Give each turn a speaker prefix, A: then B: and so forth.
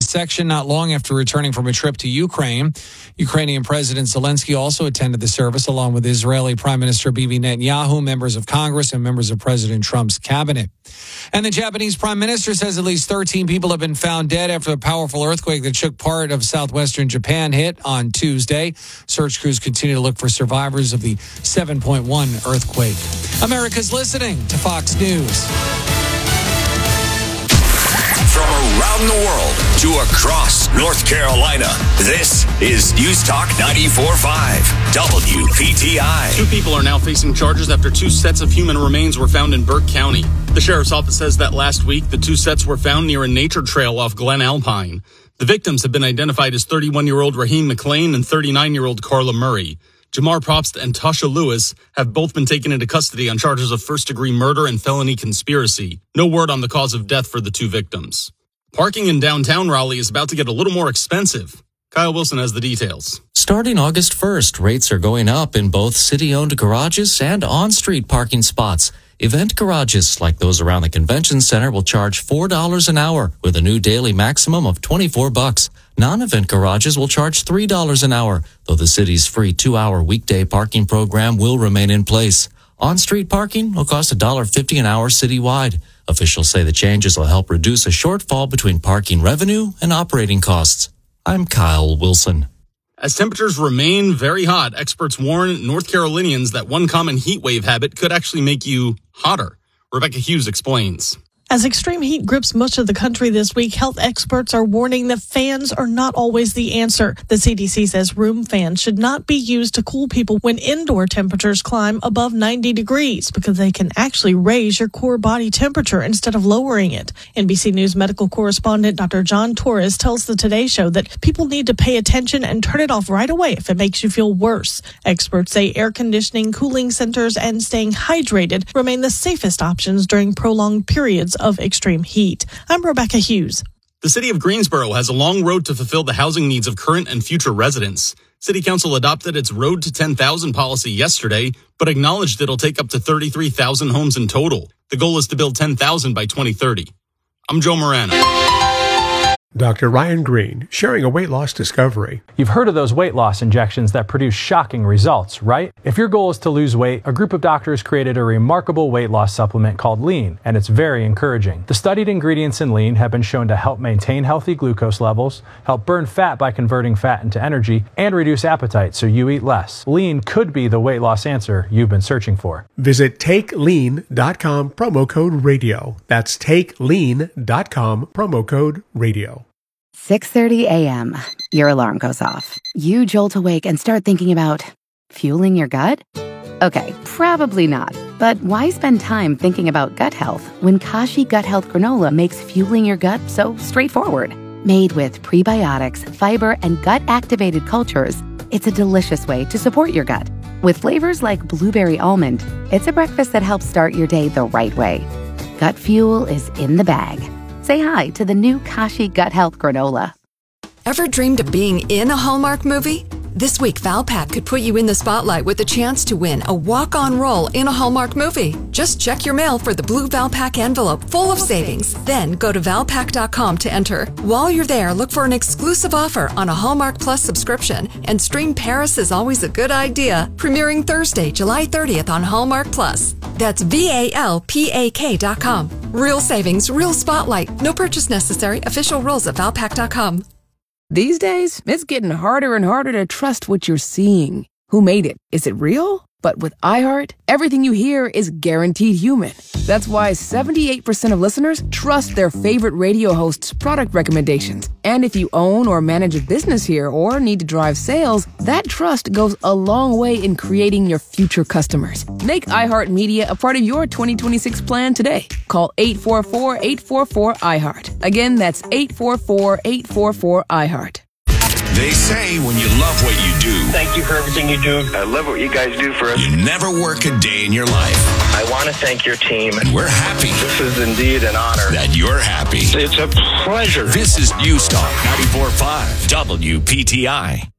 A: section not long after returning from a trip to Ukraine. Ukrainian President Zelensky also attended the service along with Israeli Prime Minister Bibi Netanyahu, members of Congress, and members of President Trump's cabinet. And the Japanese Prime Minister says at least 13 people have been found dead after a powerful earthquake that shook part of southwestern Japan hit on Tuesday. Search crews continue to look for survivors of the 7.1 earthquake. America's listening to Fox News.
B: From around the world to across North Carolina, this is News Talk 94.5 WPTI.
C: 2 people are now facing charges after 2 sets of human remains were found in Burke County. The sheriff's office says that last week, the 2 sets were found near a nature trail off Glen Alpine. The victims have been identified as 31-year-old Raheem McLean and 39-year-old Carla Murray. Jamar Probst and Tasha Lewis have both been taken into custody on charges of first-degree murder and felony conspiracy. No word on the cause of death for the 2 victims. Parking in downtown Raleigh is about to get a little more expensive. Kyle Wilson has the details.
D: Starting August 1st, rates are going up in both city-owned garages and on-street parking spots. Event garages, like those around the convention center, will charge $4 an hour with a new daily maximum of $24. Non-event garages will charge $3 an hour, though the city's free 2-hour weekday parking program will remain in place. On-street parking will cost $1.50 an hour citywide. Officials say the changes will help reduce a shortfall between parking revenue and operating costs. I'm Kyle Wilson.
C: As temperatures remain very hot, experts warn North Carolinians that one common heat wave habit could actually make you hotter. Rebecca Hughes explains.
E: As extreme heat grips much of the country this week, health experts are warning that fans are not always the answer. The CDC says room fans should not be used to cool people when indoor temperatures climb above 90 degrees because they can actually raise your core body temperature instead of lowering it. NBC News medical correspondent Dr. John Torres tells the Today Show that people need to pay attention and turn it off right away if it makes you feel worse. Experts say air conditioning, cooling centers, and staying hydrated remain the safest options during prolonged periods of extreme heat. I'm Rebecca Hughes.
C: The city of Greensboro has a long road to fulfill the housing needs of current and future residents. City Council adopted its Road to 10,000 policy yesterday, but acknowledged it'll take up to 33,000 homes in total. The goal is to build 10,000 by 2030. I'm Joe Morano.
F: Dr. Ryan Green, sharing a weight loss discovery.
G: You've heard of those weight loss injections that produce shocking results, right? If your goal is to lose weight, a group of doctors created a remarkable weight loss supplement called Lean, and it's very encouraging. The studied ingredients in Lean have been shown to help maintain healthy glucose levels, help burn fat by converting fat into energy, and reduce appetite so you eat less. Lean could be the weight loss answer you've been searching for.
F: Visit TakeLean.com, promo code radio. That's TakeLean.com, promo code radio.
H: 6:30 a.m. Your alarm goes off. You jolt awake and start thinking about fueling your gut? Okay, probably not. But why spend time thinking about gut health when Kashi Gut Health Granola makes fueling your gut so straightforward? Made with prebiotics, fiber, and gut-activated cultures, it's a delicious way to support your gut. With flavors like blueberry almond, it's a breakfast that helps start your day the right way. Gut fuel is in the bag. Say hi to the new Kashi Gut Health Granola.
I: Ever dreamed of being in a Hallmark movie? This week, Valpak could put you in the spotlight with a chance to win a walk-on role in a Hallmark movie. Just check your mail for the blue Valpak envelope full of savings. Then go to Valpak.com to enter. While you're there, look for an exclusive offer on a Hallmark Plus subscription and stream Paris is Always a Good Idea, premiering Thursday, July 30th on Hallmark Plus. That's VALPAK.com. Real savings, real spotlight. No purchase necessary. Official rules at Valpak.com.
J: These days, it's getting harder and harder to trust what you're seeing. Who made it? Is it real? But with iHeart, everything you hear is guaranteed human. That's why 78% of listeners trust their favorite radio host's product recommendations. And if you own or manage a business here or need to drive sales, that trust goes a long way in creating your future customers. Make iHeartMedia a part of your 2026 plan today. Call 844-844-iHeart. Again, that's 844-844-iHeart.
B: They say when you love what you do,
K: thank you for everything you do. I love what you guys do for us.
B: You never work a day in your life.
K: I want to thank your team.
B: And we're happy.
K: This is indeed an honor.
B: That you're happy.
K: It's a pleasure.
B: This is News Talk 94.5 WPTI.